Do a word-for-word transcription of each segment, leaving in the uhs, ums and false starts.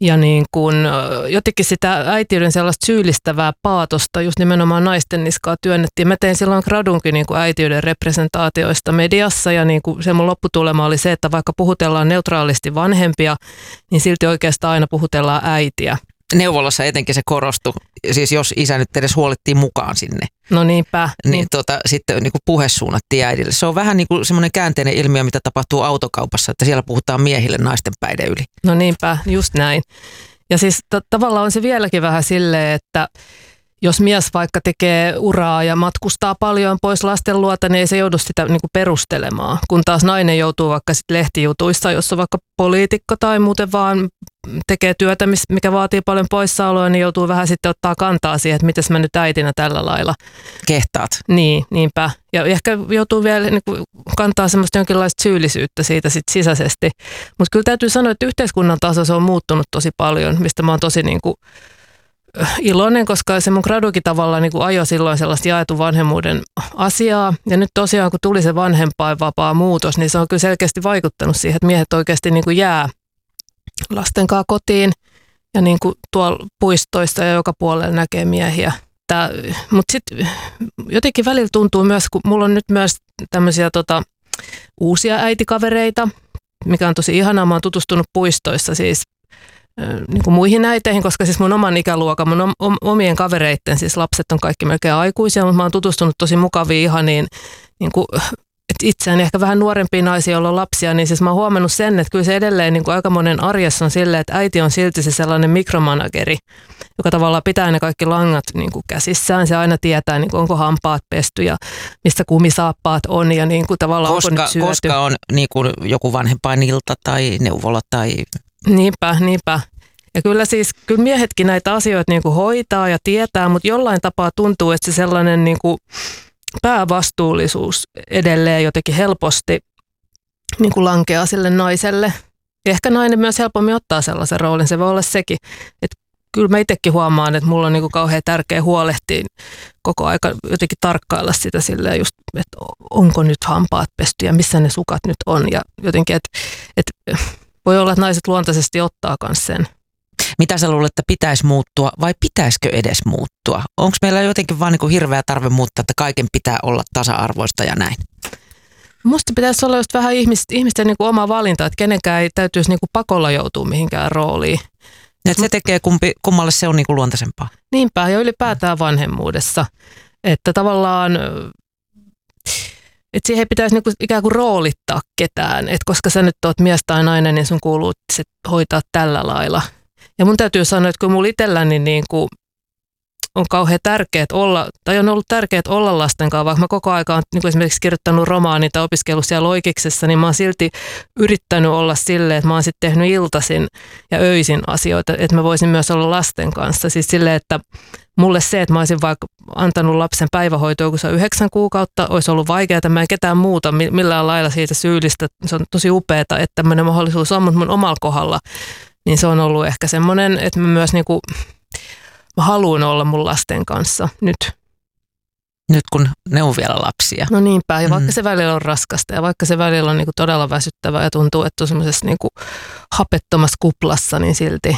Ja niin kun, jotenkin sitä äitiyden sellaista syyllistävää paatosta just nimenomaan naisten niskaa työnnettiin. Mä tein silloin gradunkin niin kuin äitiyden representaatioista mediassa ja niin kuin se mun lopputulema oli se, että vaikka puhutellaan neutraalisti vanhempia, niin silti oikeastaan aina puhutellaan äitiä. Neuvolassa etenkin se korostui, siis jos isä nyt edes huolittiin mukaan sinne. No niinpä. Niin, niin. tota, sitten niin kuin puhe suunnattiin äidille. Se on vähän niin kuin semmoinen käänteinen ilmiö, mitä tapahtuu autokaupassa, että siellä puhutaan miehille naisten päiden yli. No niinpä, just näin. Ja siis t- tavallaan on se vieläkin vähän silleen, että jos mies vaikka tekee uraa ja matkustaa paljon pois lasten luota, niin ei se joudu sitä niin kuin perustelemaan. Kun taas nainen joutuu vaikka sit lehtijutuissa, jos on vaikka poliitikko tai muuten vaan tekee työtä, mikä vaatii paljon poissaoloa, niin joutuu vähän sitten ottaa kantaa siihen, että miten mä nyt äitinä tällä lailla. Kehtaat. Niin, niinpä. Ja ehkä joutuu vielä niin kuin kantaa semmoista jonkinlaista syyllisyyttä siitä sit sisäisesti. Mutta kyllä täytyy sanoa, että yhteiskunnan taso se on muuttunut tosi paljon, mistä mä oon tosi niin kuin iloinen, koska se mun gradukin tavallaan niin kuin ajoi silloin sellaista jaetun vanhemmuuden asiaa. Ja nyt tosiaan, kun tuli se vanhempainvapaa muutos, niin se on kyllä selkeästi vaikuttanut siihen, että miehet oikeasti niin kuin jää lasten kanssa kotiin ja niin kuin tuolla puistoissa ja joka puolella näkee miehiä. Mutta sitten jotenkin välillä tuntuu myös, kun mulla on nyt myös tämmöisiä tota, uusia äitikavereita, mikä on tosi ihanaa. Mä oon tutustunut puistoissa siis niin kuin muihin äiteihin, koska siis mun oman ikäluokan, mun omien kavereitten, siis lapset on kaikki melkein aikuisia, mutta mä oon tutustunut tosi mukaviin ihaniin, niin kuin, että itseäni ehkä vähän nuorempiin naisiin, joilla on lapsia, niin siis mä oon huomannut sen, että kyllä se edelleen niin kuin aika monen arjessa on silleen, että äiti on silti se sellainen mikromanageri, joka tavallaan pitää ne kaikki langat niin kuin käsissään. Se aina tietää, niin kuin onko hampaat pesty ja mistä kumisaappaat on ja niin kuin tavallaan koska, onko nyt syöty. Koska on niin kuin joku vanhempainilta tai neuvola tai... Niinpä, niinpä. Ja kyllä siis kyllä miehetkin näitä asioita niin kuin hoitaa ja tietää, mutta jollain tapaa tuntuu, että se sellainen niin kuin päävastuullisuus edelleen jotenkin helposti niin kuin lankeaa sille naiselle. Ja ehkä nainen myös helpommin ottaa sellaisen roolin, se voi olla sekin. Että kyllä mä itsekin huomaan, että mulla on niin kuin kauhean tärkeä huolehtia koko aika jotenkin tarkkailla sitä silleen just, että onko nyt hampaat pesty ja missä ne sukat nyt on. Ja jotenkin, että, että voi olla, että naiset luontaisesti ottaa myös sen. Mitä sä luulet, että pitäisi muuttua vai pitäisikö edes muuttua? Onko meillä jotenkin vaan niin kuin hirveä tarve muuttaa, että kaiken pitää olla tasa-arvoista ja näin? Musta pitäisi olla just vähän ihmisten, ihmisten niin kuin oma valinta, että kenenkään ei täytyisi niin kuin pakolla joutua mihinkään rooliin. Että se tekee kumpi, kummalle se on niin kuin luontaisempaa. Niinpä, ja ylipäätään vanhemmuudessa. Että tavallaan, että siihen ei pitäisi niin kuin ikään kuin roolittaa ketään. Että koska sä nyt oot mies tai nainen, niin sun kuuluu se hoitaa tällä lailla. Ja mun täytyy sanoa, että kun mulla itselläni niin kuin on kauhean tärkeää olla, tai on ollut tärkeää olla lasten kanssa, vaikka mä koko ajan niin kuin esimerkiksi kirjoittanut romaani tai opiskellut siellä Loikiksessa, niin mä oon silti yrittänyt olla silleen, että mä oon sitten tehnyt iltaisin ja öisin asioita, että mä voisin myös olla lasten kanssa. Siis silleen, että mulle se, että mä olisin vaikka antanut lapsen päivähoitoa, kun se on yhdeksän kuukautta, olisi ollut vaikeaa, mä en ketään muuta millään lailla siitä syyllistä. Se on tosi upeaa, että tämmöinen mahdollisuus on, mutta mun omalla kohdalla, niin se on ollut ehkä semmoinen, että mä myös niinku mä haluan olla mun lasten kanssa nyt. Nyt kun ne on vielä lapsia. No niinpä, ja vaikka mm. se välillä on raskasta ja vaikka se välillä on niinku todella väsyttävää ja tuntuu, että on semmoisessa niinku hapettomassa kuplassa, niin silti.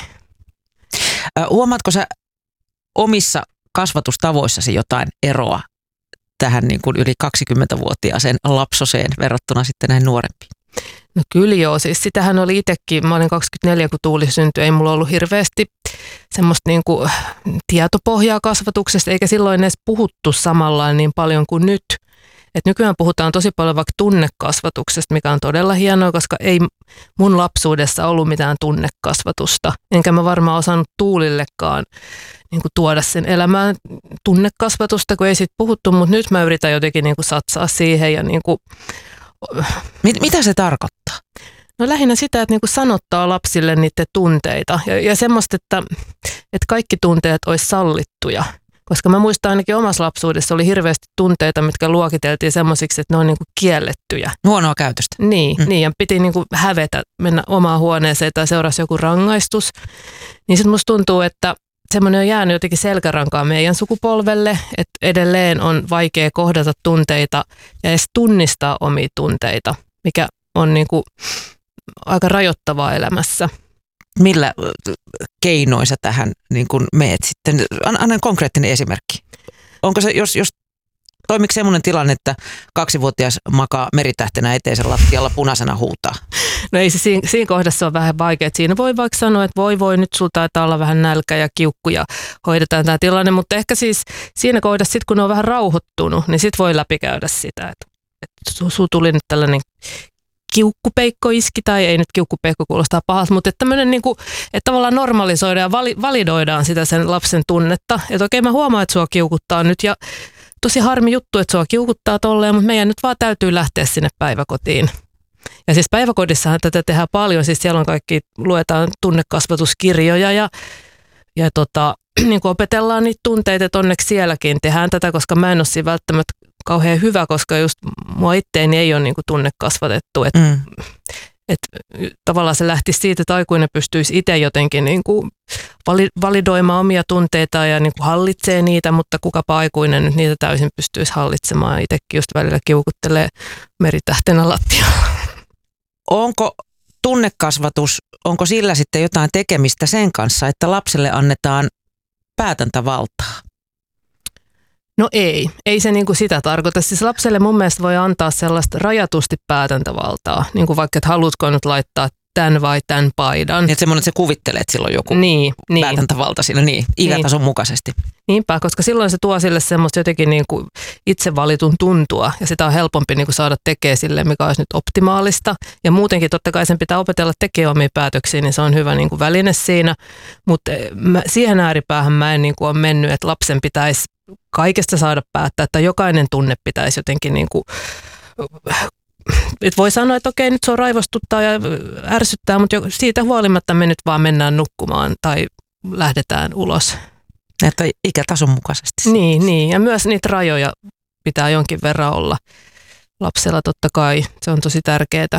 Äh, huomaatko sä omissa kasvatustavoissasi jotain eroa tähän niin kuin yli kaksikymmentävuotiaaseen lapsoseen verrattuna sitten näin nuorempiin? No kyllä joo, siis sitähän oli itsekin, mä olin kaksikymmentäneljä, kun Tuuli syntyi, ei mulla ollut hirveästi semmoista niin kuin tietopohjaa kasvatuksesta, eikä silloin edes puhuttu samalla niin paljon kuin nyt. Et nykyään puhutaan tosi paljon vaikka tunnekasvatuksesta, mikä on todella hienoa, koska ei mun lapsuudessa ollut mitään tunnekasvatusta. Enkä mä varmaan osannut Tuulillekaan niin kuin tuoda sen elämään tunnekasvatusta, kun ei siitä puhuttu, mutta nyt mä yritän jotenkin niin kuin satsaa siihen ja niin kuin Mit, mitä se tarkoittaa? No lähinnä sitä, että niinku sanottaa lapsille niiden tunteita ja, ja semmoista, että, että kaikki tunteet olisi sallittuja. Koska mä muistan ainakin omassa lapsuudessa oli hirveästi tunteita, mitkä luokiteltiin semmoisiksi, että ne on niinku kiellettyjä. Huonoa käytöstä. Niin, mm. niin ja piti niinku hävetä, mennä omaan huoneeseen tai seurasi joku rangaistus. Niin sitten musta tuntuu, että semmoinen on jäänyt jotenkin selkärankaan meidän sukupolvelle, että edelleen on vaikea kohdata tunteita ja edes tunnistaa omia tunteita, mikä on niin kuin aika rajoittavaa elämässä. millä keinoin sä tähän niin kun meet sitten? Anna konkreettinen esimerkki. Onko se, jos, jos toimiko semmoinen tilanne, että kaksivuotias makaa meritähtenä eteisen lattialla punaisena huutaa? No ei se siinä, siinä kohdassa on vähän vaikea. Siinä voi vaikka sanoa, että voi voi, nyt sulla taitaa olla vähän nälkä ja kiukku ja hoidetaan tämä tilanne. Mutta ehkä siis siinä kohdassa, sit kun ne on vähän rauhoittunut, niin sit voi läpikäydä sitä, että, että sulla tuli nyt tällainen kiukkupeikko iski, tai ei nyt kiukkupeikko kuulostaa pahalta, mutta että tämmöinen niin kuin, että tavallaan normalisoidaan ja vali, validoidaan sitä sen lapsen tunnetta. Että okei, mä huomaan, että sua kiukuttaa nyt ja tosi harmi juttu, että sua kiukuttaa tolleen, mutta meidän nyt vaan täytyy lähteä sinne päiväkotiin. Ja siis päiväkodissahan tätä tehdään paljon, siis siellä on kaikki, luetaan tunnekasvatuskirjoja ja, ja tota, niin kuin opetellaan niitä tunteita, että onneksi sielläkin tehdään tätä, koska mä en ole siinä välttämättä kauhean hyvä, koska just mua itteeni ei ole niin kuin tunnekasvatettu. Että mm. et, tavallaan se lähti siitä, että aikuinen pystyisi itse jotenkin niin kuin validoimaan omia tunteita ja niin kuin hallitsee niitä, mutta kukapa aikuinen nyt niitä täysin pystyisi hallitsemaan. Itsekin just välillä kiukuttelee meritähtenä lattialla. Onko tunnekasvatus, onko sillä sitten jotain tekemistä sen kanssa, että lapselle annetaan päätäntävaltaa? No ei, ei se niinku sitä tarkoita. Siis lapselle mun mielestä voi antaa sellaista rajatusti päätäntävaltaa, niin kuin vaikka, että haluatko nyt laittaa tämän vai tämän paidan. Että semmoinen, että se kuvittelee, että sillä on joku niin, päätäntävalta siinä, niin, ikätason niin. mukaisesti. Niinpä, koska silloin se tuo sille semmoista jotenkin niin kuin itse valitun tuntua, ja sitä on helpompi niin kuin saada tekemään sille, mikä olisi nyt optimaalista. Ja muutenkin totta kai sen pitää opetella tekemään omia päätöksiä, niin se on hyvä niin kuin väline siinä. Mutta siihen ääripäähän mä en niin kuin ole mennyt, että lapsen pitäisi kaikesta saada päättää, että jokainen tunne pitäisi jotenkin niin kuin, että voi sanoa, että okei, nyt se on raivostuttaa ja ärsyttää, mutta siitä huolimatta me nyt vaan mennään nukkumaan tai lähdetään ulos. Että ikätason mukaisesti. Niin, niin, ja myös niitä rajoja pitää jonkin verran olla lapsella totta kai. Se on tosi tärkeää.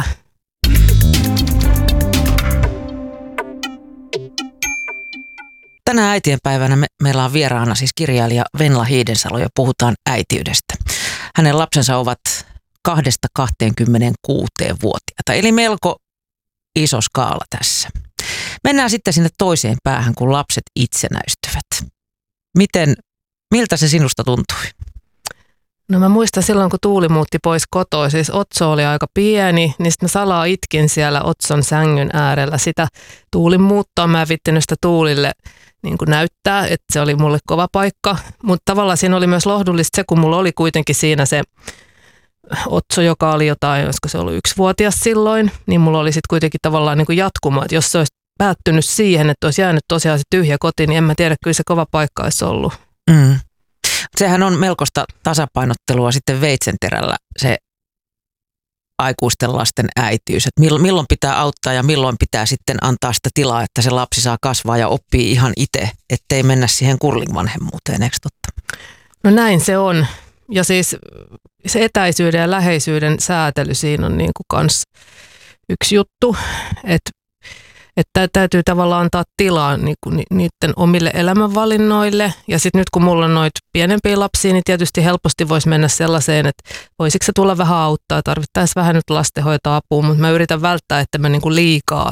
Tänä äitienpäivänä me, meillä on vieraana siis kirjailija Venla Hiidensalo ja puhutaan äitiydestä. Hänen lapsensa ovat kahdesta kahteenkymmeneenkuuteen vuotiaita, eli melko iso skaala tässä. Mennään sitten sinne toiseen päähän, kun lapset itsenäistyvät. Miten, miltä se sinusta tuntui? No mä muistan silloin, kun Tuuli muutti pois kotoa, siis Otso oli aika pieni, niin sitten mä salaa itkin siellä Otson sängyn äärellä sitä Tuulin muuttoa. Mä en vittinyt sitä Tuulille niin kuin näyttää, että se oli mulle kova paikka, mutta tavallaan siinä oli myös lohdullista se, kun mulla oli kuitenkin siinä se Otso, joka oli jotain, olisiko se ollut yksivuotias silloin, niin mulla oli sitten kuitenkin tavallaan niin kuin jatkuma, että jos se olisi päättynyt siihen, että olisi jäänyt tosiaan se tyhjä koti, niin en mä tiedä, kyllä se kova paikka olisi ollut. Mm. Sehän on melkoista tasapainottelua sitten veitsenterällä se aikuisten lasten äitiys, että milloin pitää auttaa ja milloin pitää sitten antaa sitä tilaa, että se lapsi saa kasvaa ja oppii ihan itse, ettei mennä siihen kurlingvanhemmuuteen, eikö totta? No näin se on. Ja siis se etäisyyden ja läheisyyden säätely siinä on niin kuin kans yksi juttu, että että täytyy tavallaan antaa tilaa niin kuin niiden omille elämänvalinnoille. Ja sitten nyt kun mulla on noita pienempiä lapsia, niin tietysti helposti voisi mennä sellaiseen, että voisiko se tulla vähän auttaa, tarvittaisiin vähän nyt lastenhoitoapua, mutta mä yritän välttää, että mä niin kuin liikaa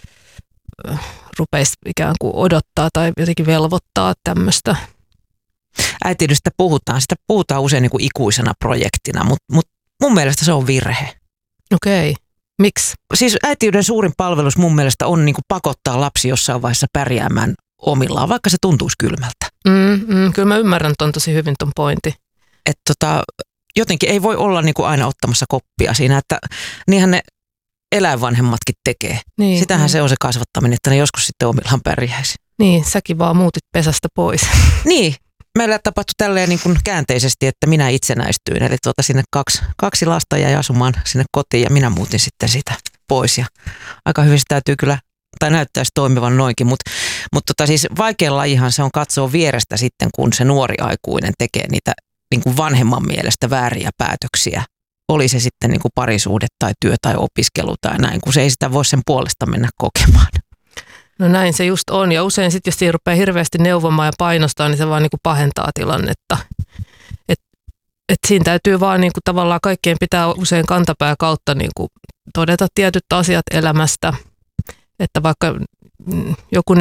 rupeisi ikään kuin odottaa tai jotenkin velvoittaa tämmöistä. Äitiydestä puhutaan, sitä puhutaan usein niin kuin ikuisena projektina, mutta, mutta mun mielestä se on virhe. Okei. Okay. Miksi? Siis äitiyden suurin palvelus mun mielestä on niin kuin pakottaa lapsi jossain vaiheessa pärjäämään omillaan, vaikka se tuntuisi kylmältä. Mm, mm, kyllä mä ymmärrän ton tosi hyvin ton pointin. Että tota, jotenkin ei voi olla niin kuin aina ottamassa koppia siinä, että niinhän ne eläinvanhemmatkin tekee. Niin, Sitähän niin. se on se kasvattaminen, että ne joskus sitten omillaan pärjäisi. Niin, säkin vaan muutit pesästä pois. Niin. Meillä tapahtui tälleen niin kuin käänteisesti, että minä itsenäistyin. Eli tuota sinne kaksi, kaksi lasta jäi asumaan sinne kotiin ja minä muutin sitten sitä pois. Ja aika hyvin se täytyy kyllä, tai näyttäisi toimivan noinkin. Mutta mut tota siis vaikea lajihan se on katsoa vierestä sitten, kun se nuori aikuinen tekee niitä niin kuin vanhemman mielestä vääriä päätöksiä. Oli se sitten niin kuin parisuhde tai työ tai opiskelu tai näin, kun se ei sitä voi sen puolesta mennä kokemaan. No näin se just on. Ja usein sitten, jos siinä rupeaa hirveästi neuvomaan ja painostaa, niin se vaan niin kuin pahentaa tilannetta. Et, et siinä täytyy vaan niin kuin tavallaan kaikkien pitää usein kantapää kautta niin kuin todeta tietyt asiat elämästä. Että vaikka joku